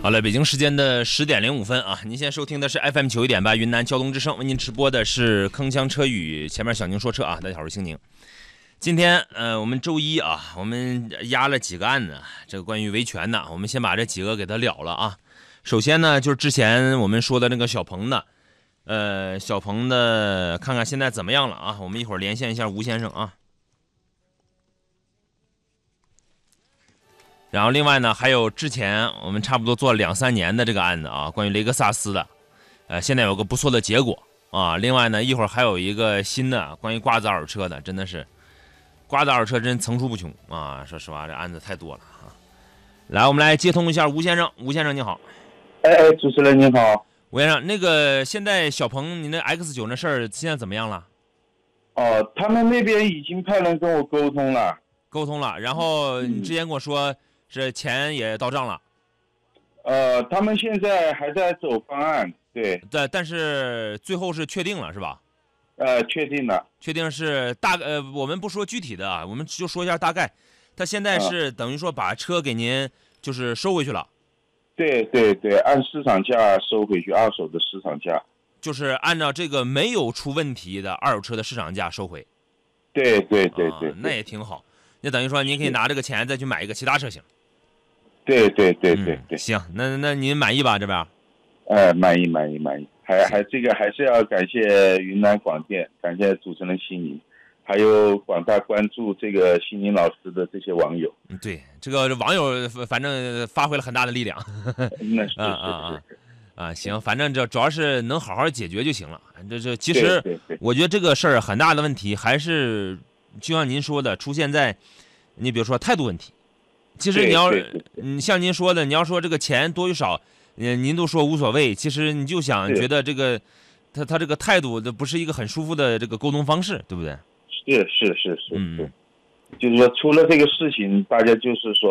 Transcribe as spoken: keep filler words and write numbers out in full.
好了，北京时间的十点零五分啊！您现在收听的是 F M 九一点八云南交通之声，为您直播的是铿锵车语，前面小宁说车啊，大家好，我是星宁。今天呃，我们周一啊，我们压了几个案子，这个关于维权的，我们先把这几个给它了了啊。首先呢，就是之前我们说的那个小鹏的，呃，小鹏的，看看现在怎么样了啊？我们一会儿连线一下吴先生啊。然后另外呢，还有之前我们差不多做了两三年的这个案子啊，关于雷克萨斯的，呃，现在有个不错的结果啊。另外呢，一会儿还有一个新的关于瓜子二手车的，真的是瓜子二手车真层出不穷啊！说实话，这案子太多了啊。来，我们来接通一下吴先生，吴先生你好。 哎哎，主持人你好。 吴先生，那个现在小鹏你那 X 九 那事儿现在怎么样了？ 哦，他们那边已经派人跟我沟通了， 沟通了，然后你之前跟我说。这钱也到账了， 呃，他们现在还在走方案，对， 但但是最后是确定了是吧？ 呃，确定了， 确定是大呃，我们不说具体的啊，我们就说一下大概。他现在是等于说把车给您就是收回去了， 对对对，按市场价收回去，二手的市场价， 就是按照这个没有出问题的二手车的市场价收回。 对对对 对, 对、 啊，那也挺好。那等于说您可以拿这个钱再去买一个其他车型。 对对对对对、 嗯，行，那那您满意吧这边？ 呃，满意满意满意，还还这个还是要感谢云南广电，感谢主持人悉尼，还有广大关注这个悉尼老师的这些网友。 嗯，对，这个网友反正发挥了很大的力量。 那是是是啊啊，行，反正这主要是能好好解决就行了。这这其实我觉得这个事儿很大的问题还是就像您说的，出现在你比如说态度问题。其实你要，你像您说的，你要说这个钱多与少，嗯，您都说无所谓。其实你就想觉得这个，他他这个态度，这不是一个很舒服的这个沟通方式，对不对？ 是是是是， 嗯， 就是说出了这个事情，大家就是说。